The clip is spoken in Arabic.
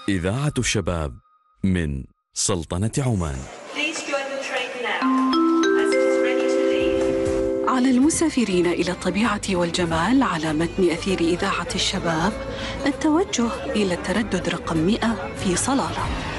إذاعة الشباب من سلطنة عمان. على المسافرين إلى الطبيعة والجمال على متن أثير إذاعة الشباب التوجه إلى التردد رقم 100 في صلالة.